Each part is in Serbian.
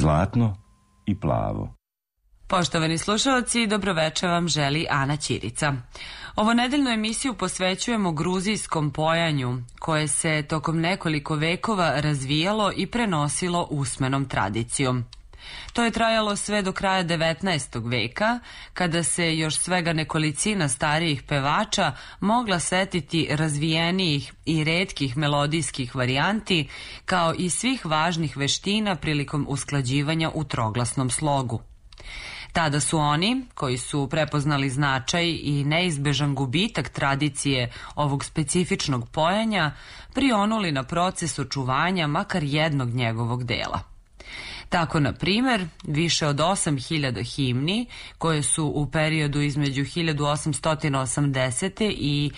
zlatno i plavo. Poštovani slušalci, dobroveče vam želi Ana Ćirica. Ovo nedeljnu emisiju posvećujemo gruzijskom pojanju, koje se tokom nekoliko vekova razvijalo i prenosilo usmenom tradicijom. To je trajalo sve do kraja 19. veka, kada se još svega nekolicina starijih pevača mogla setiti razvijenijih i retkih melodijskih varijanti, kao i svih važnih veština prilikom usklađivanja u troglasnom slogu. Tada su oni, koji su prepoznali značaj i neizbežan gubitak tradicije ovog specifičnog pojanja, prionuli na proces očuvanja makar jednog njegovog dela. Tako, na primer, više od 8000 himni, koje su u periodu između 1880. i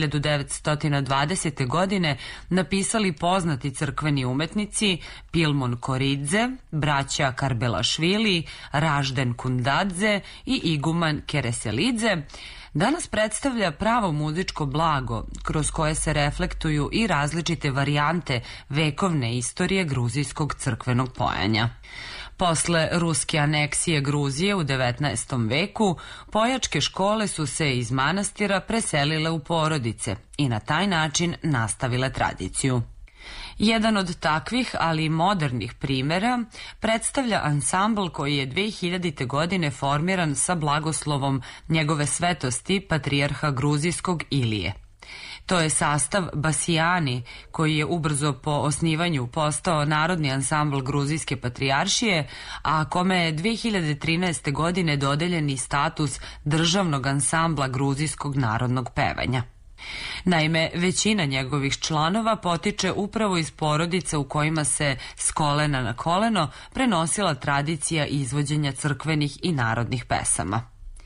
1920. godine napisali poznati crkveni umetnici Pilmon Koridze, braća Karbelašvili, Ražden Kundadze i iguman Kereselidze, danas predstavlja pravo muzičko blago kroz koje se reflektuju i različite varijante vekovne istorije gruzijskog crkvenog pojanja. Posle ruske aneksije Gruzije u 19. veku, pojačke škole su se iz manastira preselile u porodice i na taj način nastavile tradiciju. Jedan od takvih, ali i modernih primjera, predstavlja ansambl koji je 2000. godine formiran sa blagoslovom njegove svetosti patrijarha gruzijskog Ilije. To je sastav Basijani, koji je ubrzo po osnivanju postao narodni ansambl gruzijske patrijaršije, a kome je 2013. godine dodeljen i status državnog ansambla gruzijskog narodnog pevanja. Naime, većina njegovih članova potiče upravo iz porodica u kojima se s kolena na koleno prenosila tradicija izvođenja crkvenih i narodnih pesama.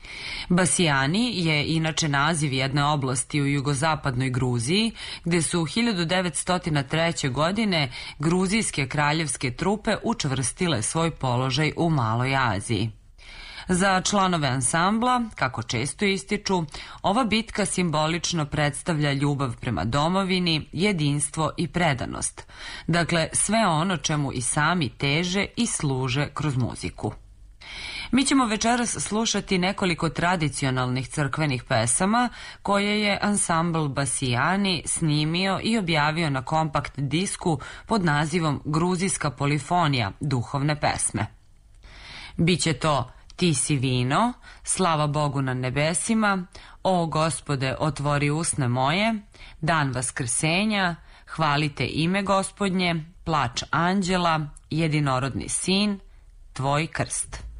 Basijani je inače naziv jedne oblasti u jugozapadnoj Gruziji, gde su 1903. godine gruzijske kraljevske trupe učvrstile svoj položaj u Maloj Aziji. Za članove ansambla, kako često ističu, ova bitka simbolično predstavlja ljubav prema domovini, jedinstvo i predanost. Dakle, sve ono čemu i sami teže i služe kroz muziku. Mi ćemo večeras slušati nekoliko tradicionalnih crkvenih pesama koje je ansambl Basijani snimio i objavio na kompakt disku pod nazivom Gruzijska polifonija duhovne pesme. Biće to Ti si vino, Slava Bogu na nebesima, O Gospode, otvori usne moje, Dan vaskrsenja, Hvalite ime Gospodnje, Plač anđela, Jedinorodni sin, Tvoj krst.